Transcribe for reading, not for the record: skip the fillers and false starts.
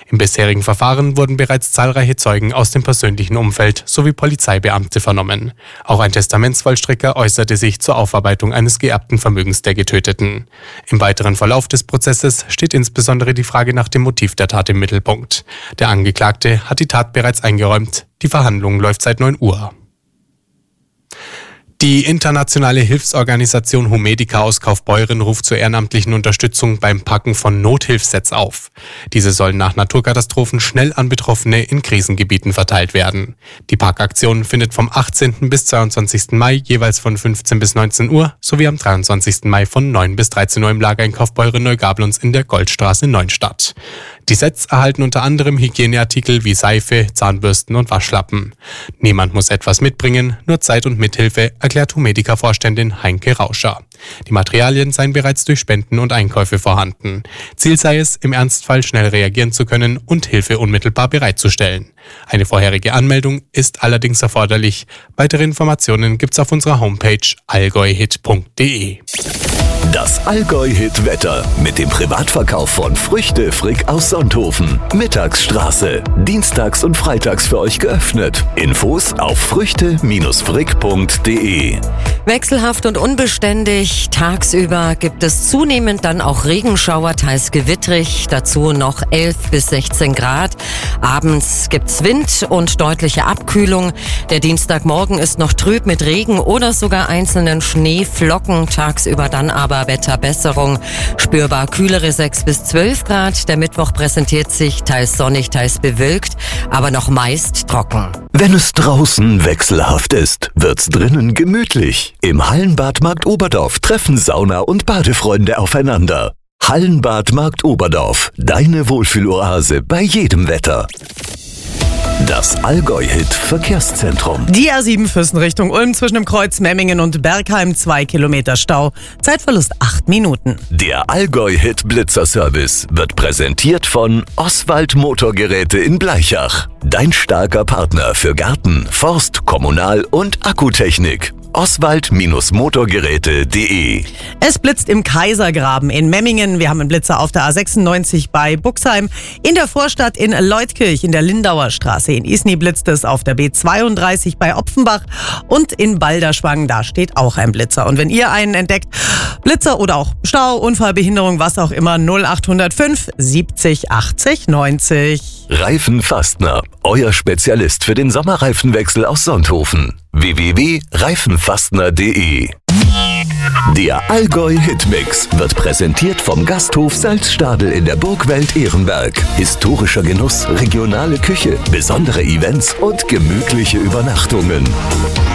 Im bisherigen Verfahren wurden bereits zahlreiche Zeugen aus dem persönlichen Umfeld sowie Polizeibeamte vernommen. Auch ein Testamentsvollstrecker äußerte sich zur Aufarbeitung eines geerbten Vermögens der Getöteten. Im weiteren Verlauf des Prozesses steht insbesondere die Frage nach dem Motiv der Tat im Mittelpunkt. Der Angeklagte hat die Tat bereits eingeräumt. Die Verhandlung läuft seit 9 Uhr. Die internationale Hilfsorganisation Humedica aus Kaufbeuren ruft zur ehrenamtlichen Unterstützung beim Packen von Nothilfssets auf. Diese sollen nach Naturkatastrophen schnell an Betroffene in Krisengebieten verteilt werden. Die Packaktion findet vom 18. bis 22. Mai jeweils von 15 bis 19 Uhr sowie am 23. Mai von 9 bis 13 Uhr im Lager in Kaufbeuren-Neugablonz in der Goldstraße 9 statt. Die Sets erhalten unter anderem Hygieneartikel wie Seife, Zahnbürsten und Waschlappen. Niemand muss etwas mitbringen, nur Zeit und Mithilfe, erklärt Humedica-Vorständin Heinke Rauscher. Die Materialien seien bereits durch Spenden und Einkäufe vorhanden. Ziel sei es, im Ernstfall schnell reagieren zu können und Hilfe unmittelbar bereitzustellen. Eine vorherige Anmeldung ist allerdings erforderlich. Weitere Informationen gibt's auf unserer Homepage allgäuhit.de. Das Allgäu-Hit-Wetter mit dem Privatverkauf von Früchte Frick aus Sonthofen. Mittagsstraße. Dienstags und freitags für euch geöffnet. Infos auf früchte-frick.de. Wechselhaft und unbeständig. Tagsüber gibt es zunehmend dann auch Regenschauer, teils gewittrig. Dazu noch 11 bis 16 Grad. Abends gibt's Wind und deutliche Abkühlung. Der Dienstagmorgen ist noch trüb mit Regen oder sogar einzelnen Schneeflocken. Tagsüber dann aber Wetterbesserung. Spürbar kühlere 6 bis 12 Grad. Der Mittwoch präsentiert sich teils sonnig, teils bewölkt, aber noch meist trocken. Wenn es draußen wechselhaft ist, wird's drinnen gemütlich. Im Hallenbad Markt Oberdorf treffen Sauna- und Badefreunde aufeinander. Hallenbad Markt Oberdorf, deine Wohlfühloase bei jedem Wetter. Das Allgäu-Hit-Verkehrszentrum. Die A7 Füssen Richtung Ulm zwischen dem Kreuz Memmingen und Bergheim, 2 Kilometer Stau. Zeitverlust 8 Minuten. Der Allgäu-Hit-Blitzer-Service wird präsentiert von Oswald Motorgeräte in Bleichach. Dein starker Partner für Garten, Forst, Kommunal- und Akkutechnik. Oswald-Motorgeräte.de. Es blitzt im Kaisergraben in Memmingen. Wir haben einen Blitzer auf der A96 bei Buxheim. In der Vorstadt in Leutkirch in der Lindauer Straße. In Isny blitzt es auf der B32 bei Opfenbach. Und in Balderschwang, da steht auch ein Blitzer. Und wenn ihr einen entdeckt, Blitzer oder auch Stau, Unfall, Behinderung, was auch immer, 0805 70 80 90. Reifenfastner, euer Spezialist für den Sommerreifenwechsel aus Sonthofen. www.reifenfastner.de. Der Allgäu-Hitmix wird präsentiert vom Gasthof Salzstadel in der Burgwelt Ehrenberg. Historischer Genuss, regionale Küche, besondere Events und gemütliche Übernachtungen.